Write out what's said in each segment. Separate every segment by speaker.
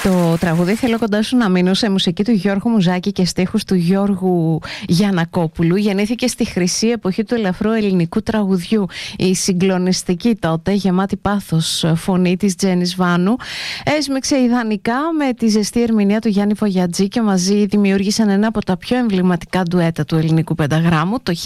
Speaker 1: Το τραγούδι «Θέλω κοντά σου να μείνω» σε μουσική του Γιώργου Μουζάκη και στίχους του Γιώργου Γιαννακόπουλου γεννήθηκε στη χρυσή εποχή του ελαφρού ελληνικού τραγουδιού. Η συγκλονιστική τότε γεμάτη πάθος φωνή της Τζένις Βάνου έσμιξε ιδανικά με τη ζεστή ερμηνεία του Γιάννη Βογιατζή και μαζί δημιούργησαν ένα από τα πιο εμβληματικά ντουέτα του ελληνικού πενταγράμμου το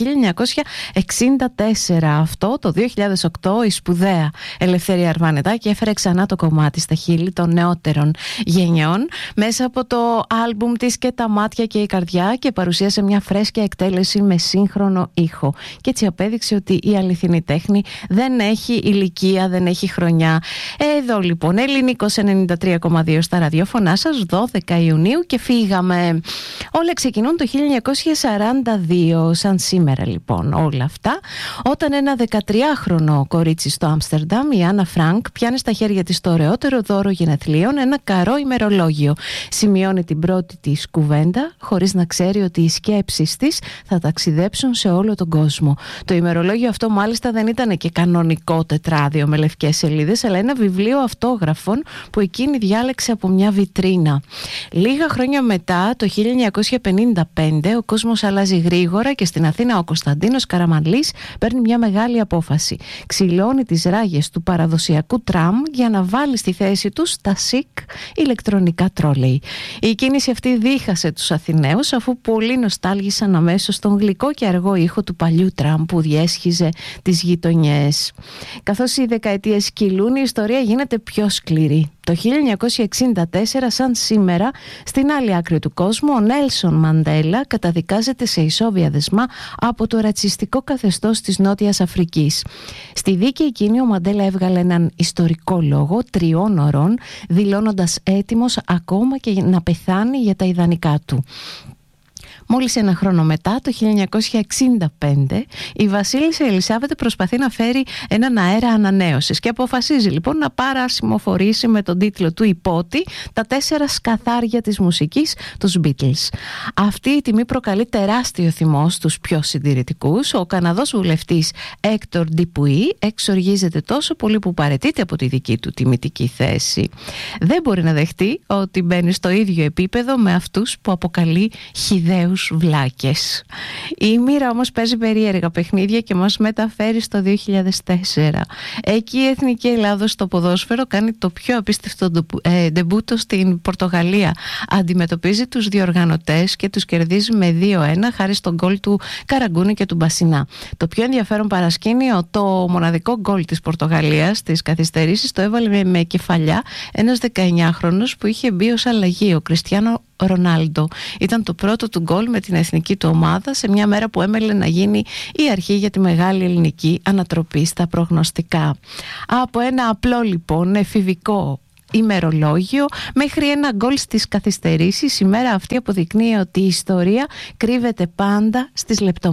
Speaker 1: 1964. Αυτό το 2008 η σπουδαία Ελευθερία Αρβανετάκη έφερε ξανά το κομμάτι στα χείλη των νεότερων γενιών μέσα από το άλμπουμ της «Και τα μάτια και η καρδιά» και παρουσίασε μια φρέσκια εκτέλεση με σύγχρονο ήχο και έτσι απέδειξε ότι η αληθινή τέχνη δεν έχει ηλικία, δεν έχει χρονιά. Εδώ λοιπόν Ελληνικός 93,2 στα ραδιόφωνά σας, 12 Ιουνίου και φύγαμε. Όλα ξεκινούν το 1942, σαν σήμερα λοιπόν όλα αυτά, όταν ένα 13χρονο κορίτσι στο Άμστερνταμ, η Άννα Φρανκ, πιάνει στα χέρια της το ωραιότερο δώρο γενεθλίων, ένα καρό ημερολόγιο. Σημειώνει την πρώτη της κουβέντα χωρίς να ξέρει ότι οι σκέψεις της θα ταξιδέψουν σε όλο τον κόσμο. Το ημερολόγιο αυτό μάλιστα δεν ήταν και κανονικό τετράδιο με λευκές σελίδες, αλλά ένα βιβλίο αυτόγραφων που εκείνη διάλεξε από μια βιτρίνα. Λίγα χρόνια μετά, το 1955, ο κόσμος αλλάζει γρήγορα και στην Αθήνα ο Κωνσταντίνος Καραμανλής παίρνει μια μεγάλη απόφαση. Ξυλώνει τις ράγες του παραδοσιακού τραμ για να βάλει στη θέση τους τα σικ ηλεκτρονικά τρόλεϊ. Η κίνηση αυτή δίχασε τους Αθηναίους, αφού πολλοί νοστάλγησαν αμέσως τον γλυκό και αργό ήχο του παλιού τραμ που διέσχιζε τις γειτονιές. Καθώς οι δεκαετίες κυλούν, η ιστορία γίνεται πιο σκληρή. Το 1964, σαν σήμερα, στην άλλη άκρη του κόσμου, ο Νέλσον Μαντέλα καταδικάζεται σε ισόβια δεσμά από το ρατσιστικό καθεστώς της Νότιας Αφρικής. Στη δίκη εκείνη ο Μαντέλα έβγαλε έναν ιστορικό λόγο 3 ώρων, δηλώνοντας έτοιμος ακόμα και να πεθάνει για τα ιδανικά του. Μόλις ένα χρόνο μετά, το 1965, η βασίλισσα Ελισάβετ προσπαθεί να φέρει έναν αέρα ανανέωσης και αποφασίζει λοιπόν να παρασημοφορήσει με τον τίτλο του υπότη τα 4 σκαθάρια της μουσικής, τους Beatles. Αυτή η τιμή προκαλεί τεράστιο θυμό στους πιο συντηρητικούς. Ο Καναδός βουλευτής Έκτορ Ντιπουί εξοργίζεται τόσο πολύ που παραιτείται από τη δική του τιμητική θέση. Δεν μπορεί να δεχτεί ότι μπαίνει στο ίδιο επίπεδο με αυτούς που αποκαλεί χυδαίους βλάκες. Η μοίρα όμως παίζει περίεργα παιχνίδια και μας μεταφέρει στο 2004. Εκεί η Εθνική Ελλάδος στο ποδόσφαιρο κάνει το πιο απίστευτο ντεμπούτο στην Πορτογαλία. Αντιμετωπίζει τους διοργανωτές και τους κερδίζει με 2-1 χάρη στον γκολ του Καραγκούνη και του Μπασινά. Το πιο ενδιαφέρον παρασκήνιο, το μοναδικό γκολ της Πορτογαλίας στις καθυστερήσεις το έβαλε με κεφαλιά ένας 19χρονος που είχε μπει ως αλλαγή, ο Κριστιάνο Ρονάλντο. Ήταν το πρώτο του γκολ με την εθνική του ομάδα σε μια μέρα που έμελε να γίνει η αρχή για τη μεγάλη ελληνική ανατροπή στα προγνωστικά. Από ένα απλό λοιπόν εφηβικό ημερολόγιο μέχρι ένα γκολ στις καθυστερήσεις, η μέρα αυτή αποδεικνύει ότι η ιστορία κρύβεται πάντα στις λεπτομέρειες.